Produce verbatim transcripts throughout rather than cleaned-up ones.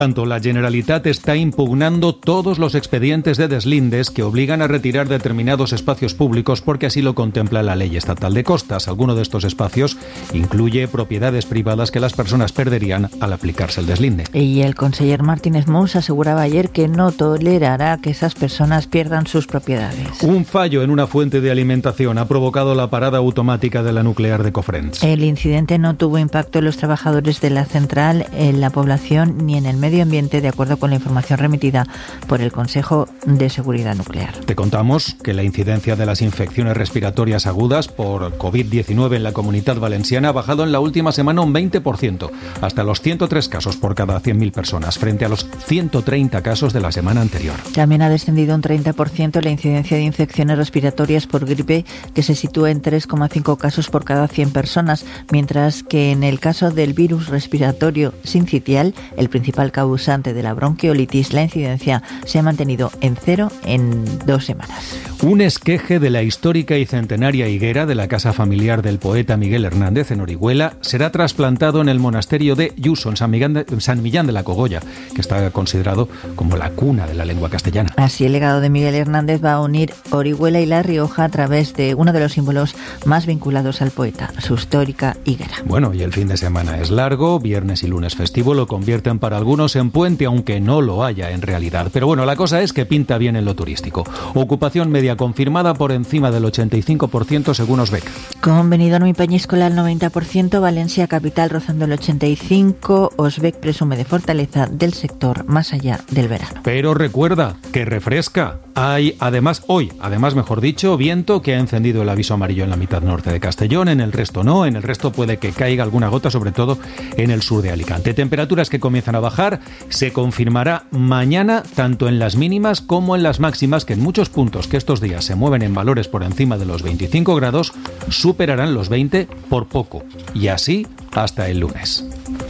tanto, la Generalitat está impugnando todos los expedientes de deslindes que obligan a retirar determinados espacios públicos porque así lo contempla la Ley Estatal de Costas. Alguno de estos espacios incluye propiedades privadas que las personas perderían al aplicarse el deslinde. Y el conseller Martínez Mous aseguraba ayer que no tolerará que esas personas pierdan sus propiedades. Un fallo en una fuente de alimentación ha provocado la parada automática de la nuclear de Cofrents. El incidente no tuvo impacto en los trabajadores de la central, en la población ni en el medio ambiente, de acuerdo con la información remitida por el Consejo de Seguridad Nuclear. Te contamos que la incidencia de las infecciones respiratorias agudas por covid diecinueve en la Comunidad Valenciana ha bajado en la última semana un veinte por ciento, hasta los ciento tres casos por cada cien mil personas, frente a los ciento treinta casos de la semana anterior. También ha descendido un treinta por ciento la incidencia de infecciones respiratorias por gripe, que se sitúa en tres coma cinco casos por cada cien personas, mientras que en el caso del virus respiratorio sincitial, el principal causante de la bronquiolitis, la incidencia se ha mantenido en cero en dos semanas. Un esqueje de la histórica y centenaria higuera de la casa familiar del poeta Miguel Hernández en Orihuela será trasplantado en el monasterio de Lluso, en San Millán de, San Millán de la Cogolla, que está considerado como la cuna de la lengua castellana. Así, el legado de Miguel Hernández va a unir Orihuela y La Rioja a través de uno de los símbolos más vinculados al poeta, su histórica higuera. Bueno, y el fin de semana es largo, viernes y lunes festivo lo convierten para algunos en puente, aunque no lo haya en realidad. Pero bueno, la cosa es que pinta bien en lo turístico. Ocupación media confirmada por encima del ochenta y cinco por ciento según Osbec. Con Benidorm y Peñíscola al noventa por ciento, Valencia capital rozando el ochenta y cinco por ciento, Osbec presume de fortaleza del sector más allá del verano. Pero recuerda que refresca. Hay además, hoy, además mejor dicho, viento que ha encendido el aviso amarillo en la mitad norte de Castellón, en el resto no, en el resto puede que caiga alguna gota, sobre todo en el sur de Alicante. Temperaturas que comienzan a bajar, se confirmará mañana tanto en las mínimas como en las máximas, que en muchos puntos que estos días se mueven en valores por encima de los veinticinco grados, superarán los veinte por poco. Y así hasta el lunes.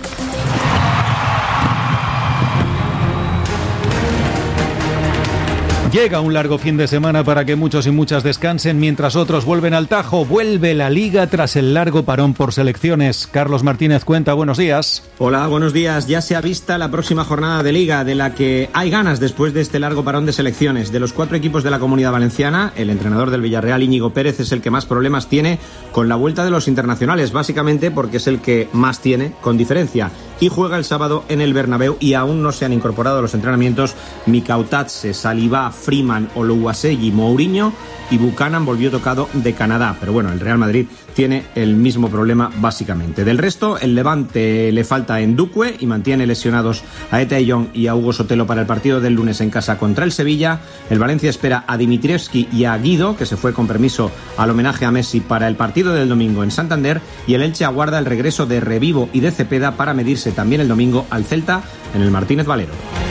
Llega un largo fin de semana para que muchos y muchas descansen mientras otros vuelven al Tajo. Vuelve la Liga tras el largo parón por selecciones. Carlos Martínez cuenta, buenos días. Hola, buenos días. Ya se avista la próxima jornada de Liga, de la que hay ganas después de este largo parón de selecciones. De los cuatro equipos de la Comunidad Valenciana, el entrenador del Villarreal, Íñigo Pérez, es el que más problemas tiene con la vuelta de los internacionales, básicamente porque es el que más tiene, con diferencia. Y juega el sábado en el Bernabéu y aún no se han incorporado a los entrenamientos Mikautatse, Saliba, Freeman, Oluwaseyi, Mourinho y Buchanan volvió tocado de Canadá. Pero bueno, el Real Madrid tiene el mismo problema básicamente. Del resto, el Levante le falta Ndukwe y mantiene lesionados a Eta Young y a Hugo Sotelo para el partido del lunes en casa contra el Sevilla. El Valencia espera a Dimitrievski y a Guido, que se fue con permiso al homenaje a Messi para el partido del domingo en Santander. Y el Elche aguarda el regreso de Revivo y de Cepeda para medirse también el domingo al Celta en el Martínez Valero.